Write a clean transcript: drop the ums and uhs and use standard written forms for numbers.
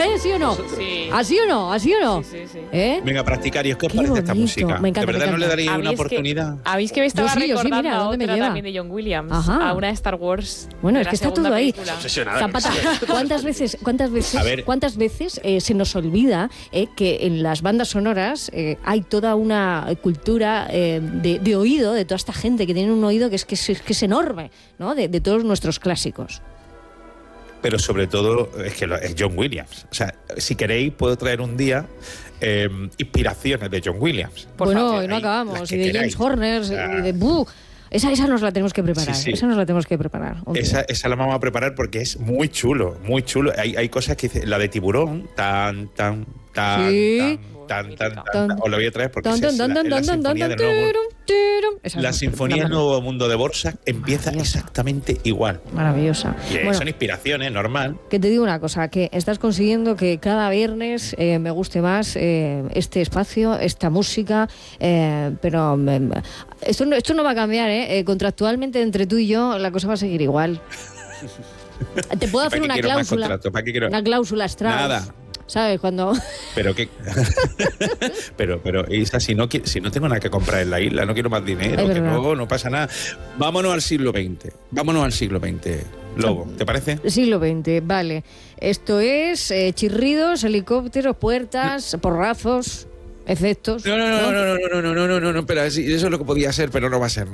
¿Sí o no? Sí. ¿Así o no? ¿Así o no? Sí. Venga, practicarios, ¿qué os Qué parece esta bonito. música? Me encanta, ¿De verdad me no le encanta. daría una oportunidad? ¿Habéis que me estaba Yo sí, recordando mira, a ¿dónde me otra lleva? también de John Williams? Ajá. A una de Star Wars. Bueno, de es la que está segunda todo ahí. película. Obsesionada. Zapata, A ver. ¿cuántas veces se nos olvida que en las bandas sonoras hay toda una cultura de oído de toda esta gente que tiene un oído que es enorme, ¿no? De todos nuestros clásicos. Pero sobre todo es que es John Williams. O sea, si queréis, puedo traer un día inspiraciones de John Williams. Bueno, favor. y no Ahí, acabamos. las Y que de queráis. James Horner, y de Esa nos la tenemos que preparar. Sí. Esa nos la tenemos que preparar. Esa la vamos a preparar porque es muy chulo, muy chulo. Hay cosas que dice, la de tiburón, tan, Sí. os la voy a traer porque es la sinfonía del nuevo. La sinfonía del Nuevo Mundo de Borsak empieza exactamente igual. Maravillosa. Y son inspiraciones, normal. Que te digo una cosa, que estás consiguiendo que cada viernes me guste más este espacio, esta música, pero esto no va a cambiar, contractualmente entre tú y yo la cosa va a seguir igual. Te puedo hacer una cláusula, una cláusula Strauss. Nada. ¿Sabes? Cuando... Pero que pero Isa, si no tengo nada que comprar en la isla, no quiero más dinero, que luego no pasa nada. Vámonos al siglo XX. Lobo, ¿te parece? Siglo XX, vale. Esto es chirridos, helicópteros, puertas, porrazos, efectos. No, pero eso es lo que podía ser, pero no va a ser.